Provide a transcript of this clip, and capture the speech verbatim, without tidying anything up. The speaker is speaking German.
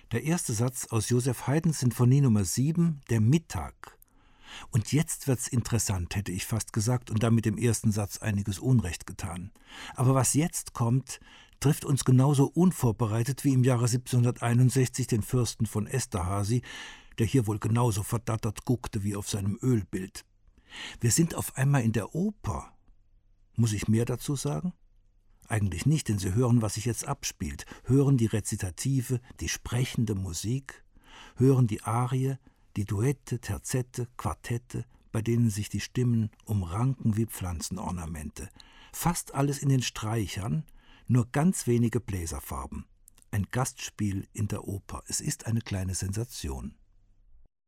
Der erste Satz aus Joseph Haydns Sinfonie Nummer sieben, der Mittag. Und jetzt wird's interessant, hätte ich fast gesagt, und damit dem ersten Satz einiges Unrecht getan. Aber was jetzt kommt, trifft uns genauso unvorbereitet wie im Jahre siebzehnhunderteinundsechzig den Fürsten von Esterházy, der hier wohl genauso verdattert guckte wie auf seinem Ölbild. Wir sind auf einmal in der Oper. Muss ich mehr dazu sagen? Eigentlich nicht, denn Sie hören, was sich jetzt abspielt, hören die Rezitative, die sprechende Musik, hören die Arie, die Duette, Terzette, Quartette, bei denen sich die Stimmen umranken wie Pflanzenornamente. Fast alles in den Streichern, nur ganz wenige Bläserfarben. Ein Gastspiel in der Oper. Es ist eine kleine Sensation.